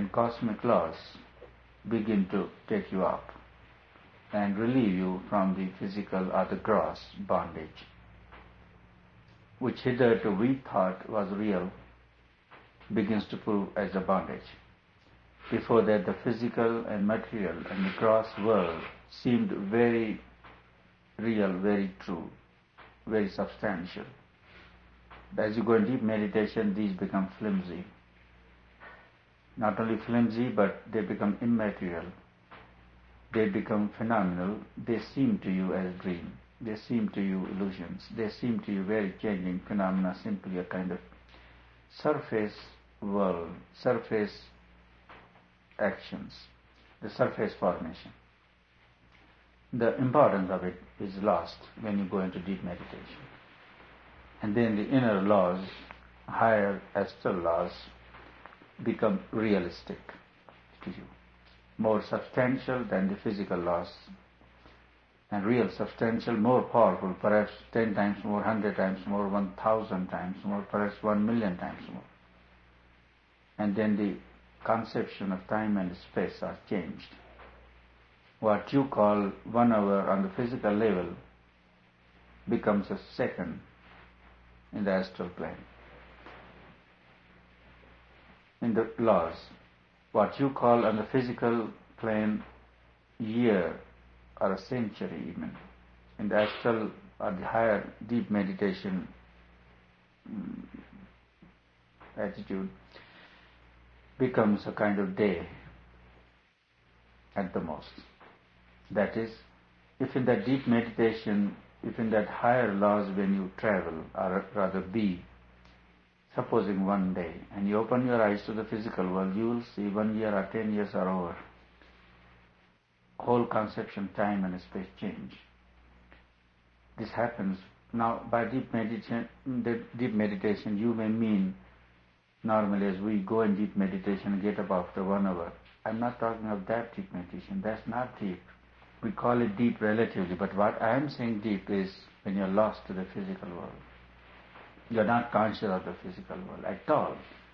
cosmic laws begin to take you up and relieve you from the physical or the gross bondage, which hitherto we thought was real, begins to prove as a bondage. Before that, the physical and material and the gross world seemed very real, very true, very substantial. As you go in deep meditation, these become flimsy. Not only flimsy, but they become immaterial. They become phenomenal. They seem to you as dream. They seem to you illusions. They seem to you very changing phenomena, simply a kind of surface world, surface actions, the surface formation. The importance of it is lost when you go into deep meditation. And then the inner laws, higher astral laws, become realistic to you, more substantial than the physical laws, and real substantial, more powerful, perhaps 10 times more, 100 times more, 1,000 times more, perhaps 1,000,000 times more. And then the conception of time and space are changed. What you call 1 hour on the physical level becomes a second in the astral plane. In the laws, what you call on the physical plane year or a century even, in the astral or the higher deep meditation attitude, becomes a kind of day at the most. That is, if in that deep meditation, if in that higher laws when you travel, or rather be, supposing one day, and you open your eyes to the physical world, you will see 1 year or 10 years are over. Whole conception, time and space change. This happens now by deep meditation. You may mean normally as we go in deep meditation and get up after 1 hour. I'm not talking of that deep meditation. That's not deep. We call it deep relatively, but what I am saying deep is when you're lost to the physical world. You're not conscious of the physical world at all,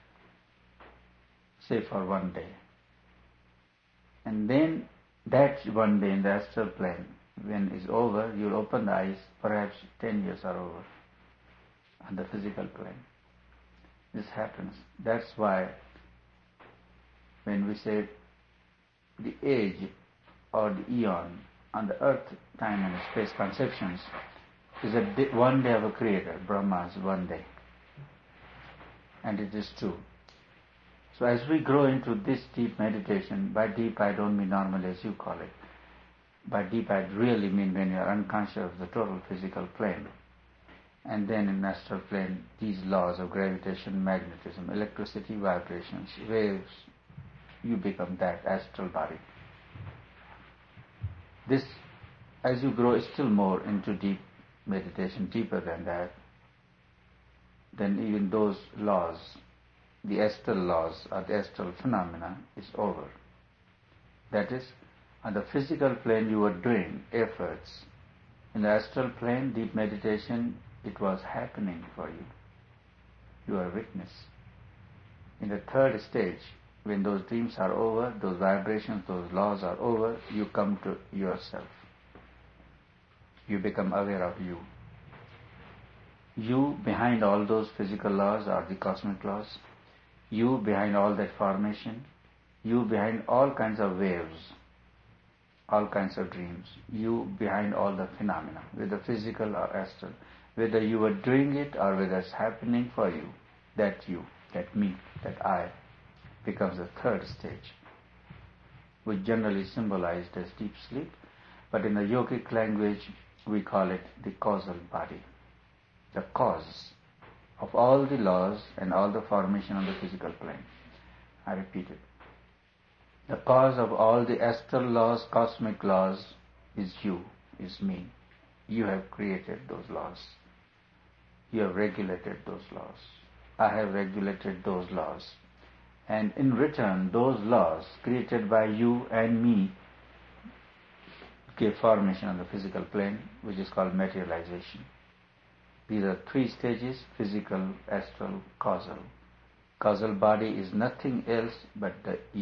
say for 1 day. And then that 1 day in the astral plane, when it's over, you'll open the eyes, perhaps 10 years are over on the physical plane. This happens. That's why when we say the age or the eon on the earth, time and space conceptions is a day, 1 day of a creator, Brahma's 1 day. And it is true. So as we grow into this deep meditation, by deep I don't mean normally as you call it. By deep I really mean when you are unconscious of the total physical plane. And then in astral plane, these laws of gravitation, magnetism, electricity, vibrations, waves, you become that astral body. This, as you grow still more into deep meditation, deeper than that, then even those laws, the astral laws or the astral phenomena is over. That is, on the physical plane you were doing efforts. In the astral plane, deep meditation, it was happening for you. You are a witness. In the third stage, when those dreams are over, those vibrations, those laws are over, you come to yourself. You become aware of you. You behind all those physical laws are the cosmic laws. You behind all that formation. You behind all kinds of waves, all kinds of dreams. You behind all the phenomena, whether physical or astral. Whether you were doing it or whether it's happening for you, that you, that me, that I, becomes the third stage, which generally symbolized as deep sleep, but in the yogic language we call it the causal body, the cause of all the laws and all the formation on the physical plane. I repeat it. The cause of all the astral laws, cosmic laws, is you, is me. You have created those laws. You have regulated those laws. I have regulated those laws. And in return, those laws created by you and me gave formation on the physical plane, which is called materialization. These are 3 stages: physical, astral, causal. Causal body is nothing else but the